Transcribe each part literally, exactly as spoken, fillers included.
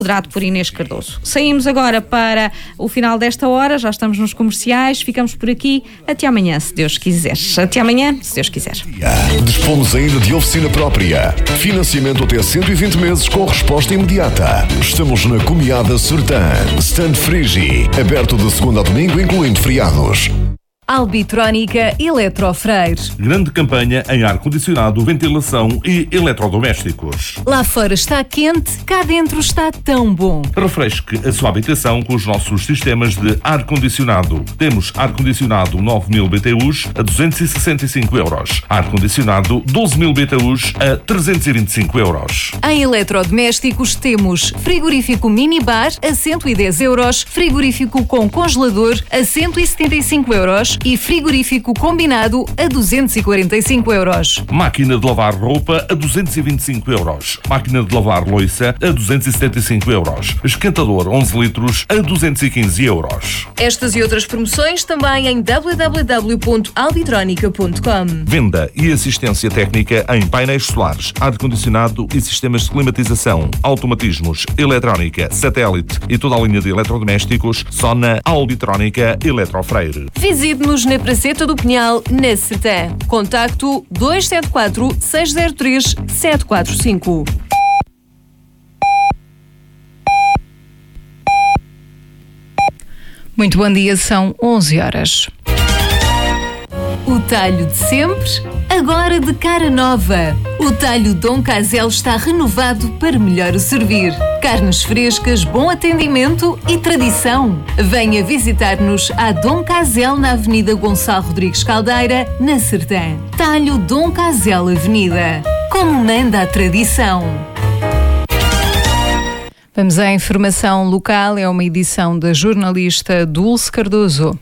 Moderado por Inês Cardoso. Saímos agora para o final desta hora, já estamos nos comerciais, ficamos por aqui. Até amanhã, se Deus quiser. Até amanhã, se Deus quiser. Dispomos ainda de oficina própria. Financiamento até cento e vinte meses com resposta imediata. Estamos na Comiada Sertã. Stand Frigi. Aberto de segunda a domingo, incluindo feriados. Albitrónica Eletrofreire. Grande campanha em ar-condicionado, ventilação e eletrodomésticos. Lá fora está quente, cá dentro está tão bom. Refresque a sua habitação com os nossos sistemas de ar-condicionado. Temos ar-condicionado nove mil B T Us a duzentos e sessenta e cinco euros. Ar-condicionado doze mil B T Us a trezentos e vinte e cinco euros. Em eletrodomésticos temos frigorífico minibar a cento e dez euros, frigorífico com congelador a cento e setenta e cinco euros e frigorífico combinado a duzentos e quarenta e cinco euros. Máquina de lavar roupa a duzentos e vinte e cinco euros. Máquina de lavar louça a duzentos e setenta e cinco euros. Esquentador onze litros a duzentos e quinze euros. Estas e outras promoções também em w w w ponto albitrónica ponto com. Venda e assistência técnica em painéis solares, ar-condicionado e sistemas de climatização, automatismos, eletrónica, satélite e toda a linha de eletrodomésticos só na Albitrónica Eletrofreire. Visite-nos na Praceta do Pinhal, na Sertã. Contacto dois sete quatro, seis zero três, sete quatro cinco. Muito bom dia, são onze horas. O talho de sempre, agora de cara nova. O talho Dom Casel está renovado para melhor o servir. Carnes frescas, bom atendimento e tradição. Venha visitar-nos à Dom Casel na Avenida Gonçalo Rodrigues Caldeira, na Sertã. Talho Dom Casel Avenida. Como manda a tradição. Vamos à informação local, é uma edição da jornalista Dulce Cardoso.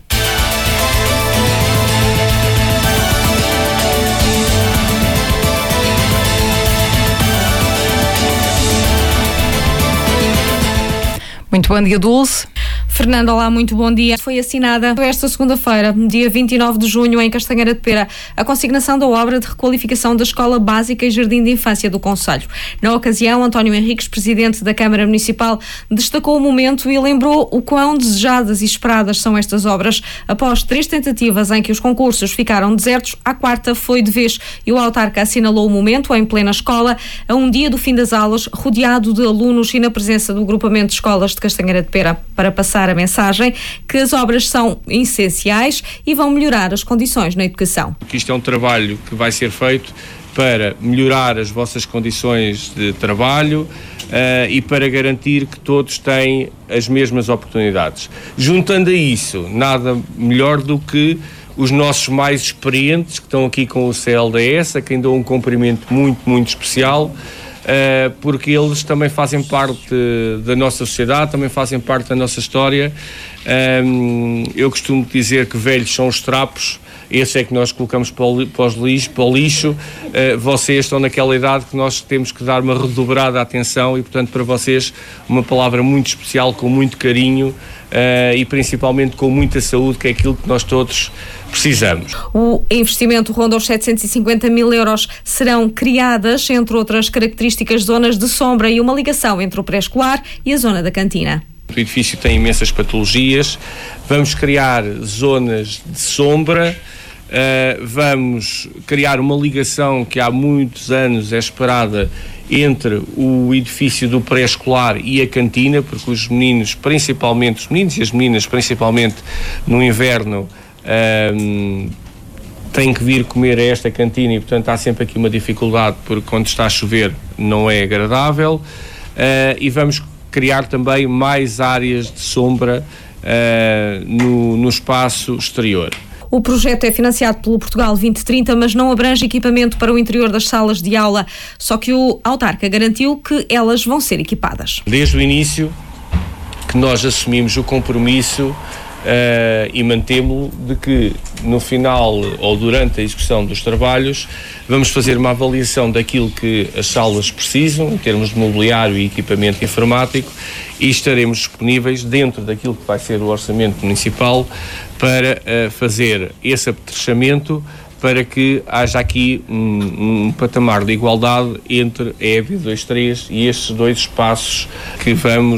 Muito bom dia, Dulce. Fernando, olá, muito bom dia. Foi assinada esta segunda-feira, dia vinte e nove de junho, em Castanheira de Pera, a consignação da obra de requalificação da Escola Básica e Jardim de Infância do concelho. Na ocasião, António Henriques, presidente da Câmara Municipal, destacou o momento e lembrou o quão desejadas e esperadas são estas obras. Após três tentativas em que os concursos ficaram desertos, a quarta foi de vez e o autarca assinalou o momento em plena escola, a um dia do fim das aulas, rodeado de alunos e na presença do agrupamento de escolas de Castanheira de Pera, para passar a mensagem que as obras são essenciais e vão melhorar as condições na educação. Que isto é um trabalho que vai ser feito para melhorar as vossas condições de trabalho uh, e para garantir que todos têm as mesmas oportunidades. Juntando a isso, nada melhor do que os nossos mais experientes que estão aqui com o C L D S, a quem dou um cumprimento muito, muito especial, Uh, porque eles também fazem parte da nossa sociedade, também fazem parte da nossa história. Um, eu costumo dizer que velhos são os trapos, esse é que nós colocamos para o, para os lixo, para o lixo. Uh, vocês estão naquela idade que nós temos que dar uma redobrada atenção e, portanto, para vocês uma palavra muito especial, com muito carinho uh, e principalmente com muita saúde, que é aquilo que nós todos precisamos. O investimento ronda os setecentos e cinquenta mil euros. Serão criadas, entre outras características, zonas de sombra e uma ligação entre o pré-escolar e a zona da cantina. O edifício tem imensas patologias. Vamos criar zonas de sombra, uh, vamos criar uma ligação que há muitos anos é esperada entre o edifício do pré-escolar e a cantina, porque os meninos, principalmente os meninos e as meninas, principalmente no inverno, Um, tem que vir comer a esta cantina e, portanto, há sempre aqui uma dificuldade, porque quando está a chover não é agradável, uh, e vamos criar também mais áreas de sombra uh, no, no espaço exterior. O projeto é financiado pelo Portugal vinte trinta, mas não abrange equipamento para o interior das salas de aula, só que o autarca garantiu que elas vão ser equipadas. Desde o início que nós assumimos o compromisso Uh, e mantemo-lo de que no final ou durante a execução dos trabalhos vamos fazer uma avaliação daquilo que as salas precisam em termos de mobiliário e equipamento informático e estaremos disponíveis dentro daquilo que vai ser o orçamento municipal para uh, fazer esse apetrechamento para que haja aqui um, um patamar de igualdade entre a E B dois três e estes dois espaços que vamos